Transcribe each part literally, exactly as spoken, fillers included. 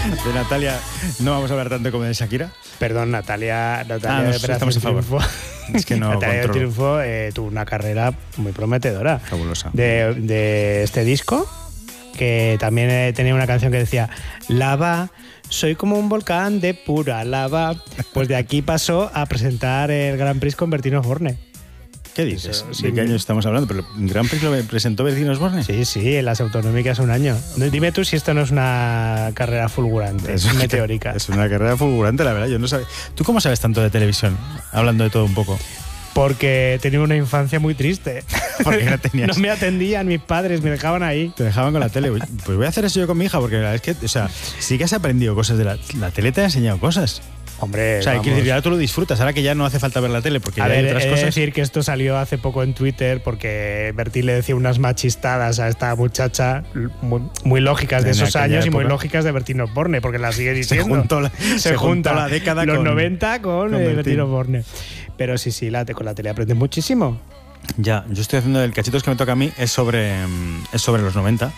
de Natalia no vamos a hablar tanto como de Shakira. Perdón, Natalia, Natalia Ah, de nos estamos a favor. Triunfo. Es que no Natalia de controlo. Triunfo eh, tuvo una carrera muy prometedora. Fabulosa. De, de este disco, que también eh, tenía una canción que decía lava, soy como un volcán de pura lava. Pues de aquí pasó a presentar el Grand Prix con Bertín Osborne. ¿Qué dices? Eso, ¿De sí. qué año estamos hablando? ¿Pero en Grand Prix lo presentó Bertín Osborne? Sí, sí, en las autonómicas un año. Dime tú si esto no es una carrera fulgurante, Es una- meteórica. Es una carrera fulgurante, la verdad. Yo no sabía. ¿Tú cómo sabes tanto de televisión? Hablando de todo un poco. Porque tenía una infancia muy triste. Porque no tenías. No me atendían mis padres, me dejaban ahí. Te dejaban con la tele. Pues voy a hacer eso yo con mi hija, porque la verdad es que, o sea, sí que has aprendido cosas de la, la tele, te ha enseñado cosas. Hombre, O sea, vamos. quiero decir, ahora tú lo disfrutas, ahora que ya no hace falta ver la tele, porque A ya ver, hay otras he de cosas. decir que esto salió hace poco en Twitter porque Bertín le decía unas machistadas a esta muchacha muy, muy lógicas de En esos aquella años y muy época. lógicas de Bertín Osborne, porque las sigue Se diciendo. juntó la, Se, se juntó junta la década los con, noventa con, con eh, Bertín. Bertín Osborne. Pero sí, sí, la, con la tele aprendes muchísimo. Ya, yo estoy haciendo el cachitos que me toca a mí, es sobre, mm, es sobre los noventa.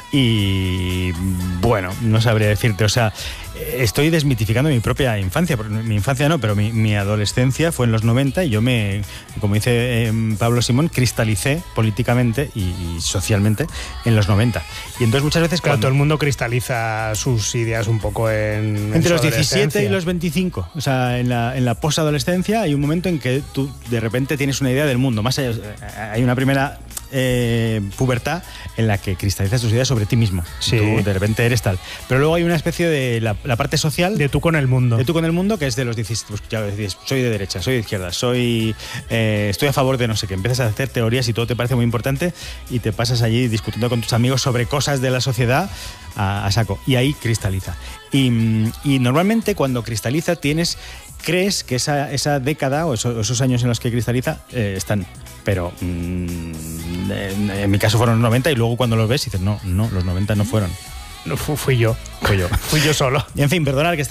Y bueno, no sabría decirte, o sea, estoy desmitificando mi propia infancia, porque mi infancia no, pero mi, mi adolescencia fue en los noventa y yo me, como dice eh, Pablo Simón, cristalicé políticamente y, y socialmente en los noventa. Y entonces muchas veces Claro, cuando... todo el mundo cristaliza sus ideas un poco en. en Entre su los diecisiete y adolescencia. los veinticinco, o sea, en la, en la posadolescencia hay un momento en que tú de repente tienes una idea del mundo. Más allá, hay una primera eh, pubertad en la que cristalizas tus ideas sobre ti mismo. Sí. Tú de repente eres tal. Pero luego hay una especie de la, la parte social De tú con el mundo. de tú con el mundo, que es de los diecisiete, pues ya dices, soy de derecha, soy de izquierda, soy eh, estoy a favor de no sé qué. Empiezas a hacer teorías y todo te parece muy importante y te pasas allí discutiendo con tus amigos sobre cosas de la sociedad a, a saco. Y ahí cristaliza. Y, y normalmente cuando cristaliza tienes, crees que esa, esa década o esos, esos años en los que cristaliza eh, están. Pero mmm, en, en mi caso fueron los noventa y luego cuando los ves dices, no, no, los noventa no fueron. No, fu- fui yo. Fui yo. Fui yo solo. En fin, perdonad que está